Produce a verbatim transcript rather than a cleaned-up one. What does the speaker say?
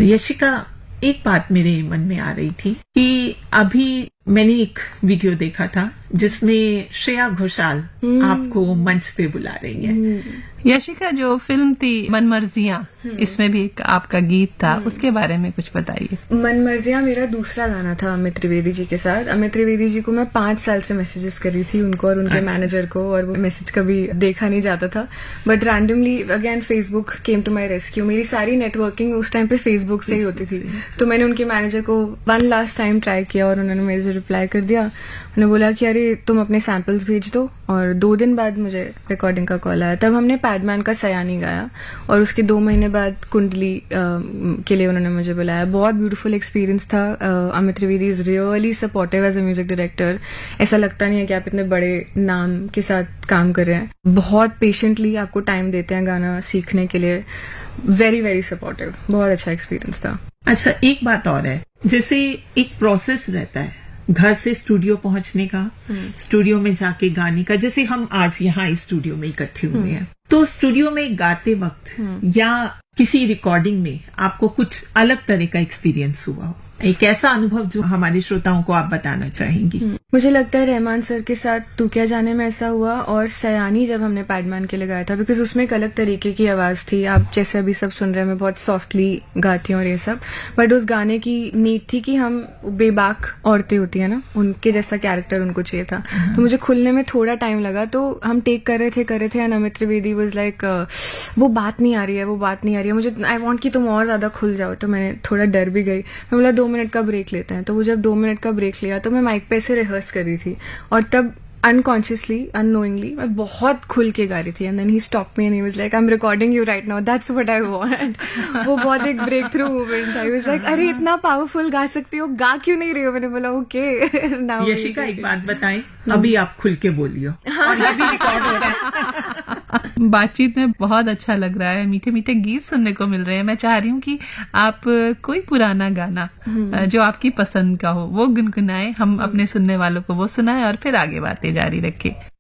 यशिका, एक बात मेरे मन में आ रही थी कि अभी मैंने एक वीडियो देखा था जिसमें श्रेया घोषाल आपको मंच पे बुला रही है। यशिका, जो फिल्म थी मन मर्जियां, इसमें भी एक आपका गीत था, उसके बारे में कुछ बताइए। मन मर्जियां मेरा दूसरा गाना था अमित त्रिवेदी जी के साथ। अमित त्रिवेदी जी को मैं पांच साल से मैसेजेस कर रही थी, उनको और उनके मैनेजर को, और वो मैसेज कभी देखा नहीं जाता था। But randomly again Facebook came to my rescue. मेरी सारी नेटवर्किंग उस टाइम पे फेसबुक से ही होती थी। तो मैंने उनके मैनेजर को वन लास्ट टाइम ट्राई किया और उन्होंने मेरे से रिप्लाई कर दिया। उन्होंने बोला कि अरे तुम अपने सैंपल्स भेज दो, और दो दिन बाद मुझे रिकॉर्डिंग का कॉल आया। तब हमने पैडमैन का सयानी गाया, और उसके दो महीने बाद कुंडली आ, के लिए उन्होंने मुझे बुलाया। बहुत ब्यूटीफुल एक्सपीरियंस था। Amit Trivedi is really supportive as a music director. ऐसा लगता नहीं है कि आप इतने बड़े नाम के साथ काम कर रहे हैं। बहुत पेशेंटली आपको टाइम देते हैं गाना सीखने के लिए। Very very supportive. बहुत अच्छा एक्सपीरियंस था। अच्छा, एक बात और है, जैसे एक प्रोसेस रहता है घर से स्टूडियो पहुंचने का, स्टूडियो में जाके गाने का। जैसे हम आज यहाँ इस स्टूडियो में इकट्ठे हुए हैं, तो स्टूडियो में गाते वक्त या किसी रिकॉर्डिंग में आपको कुछ अलग तरह का एक्सपीरियंस हुआ हो, एक ऐसा अनुभव जो हमारे श्रोताओं को आप बताना चाहेंगी? मुझे लगता है रहमान सर के साथ तू क्या जाने में ऐसा हुआ, और सयानी जब हमने पैडमैन के लिए गाया था, बिकॉज उसमें एक अलग तरीके की आवाज थी। आप जैसे अभी सब सुन रहे हैं, मैं बहुत सॉफ्टली गाती हूँ और ये सब, बट उस गाने की नीड थी कि हम बेबाक औरतें होती है ना, उनके जैसा कैरेक्टर उनको चाहिए था। तो मुझे खुलने में थोड़ा टाइम लगा। तो हम टेक कर रहे थे कर रहे थे and Amit Trivedi was like वो बात नहीं आ रही है, वो बात नहीं आ रही है, मुझे आई वांट कि तुम और ज्यादा खुल जाओ। तो मैंने थोड़ा डर भी गई। मैं बोला दो मिनट का ब्रेक लेते हैं। तो वो जब दो मिनट का ब्रेक लिया तो मैं माइक पे से रिहर्स कर रही थी, और तब अनकॉन्शियसली अननोइंगली मैं बहुत खुल के गा रही थी। And then he stop me and he was like, I am recording you right now, that's what I want. वो बहुत एक ब्रेक थ्रू मूवमेंट था। ही वाज लाइक, अरे इतना पावरफुल गा सकती हो, गा क्यों नहीं रही हो? मैंने बोला ओके नाउ। यशिका, एक बात बताएं, अभी आप खुल के बोलियो और ये भी रिकॉर्ड हो रहा है। बातचीत में बहुत अच्छा लग रहा है, मीठे मीठे गीत सुनने को मिल रहे हैं। मैं चाह रही हूँ कि आप कोई पुराना गाना जो आपकी पसंद का हो वो गुनगुनाएं, हम अपने सुनने वालों को वो सुनाएं, और फिर आगे बातें जारी रखें।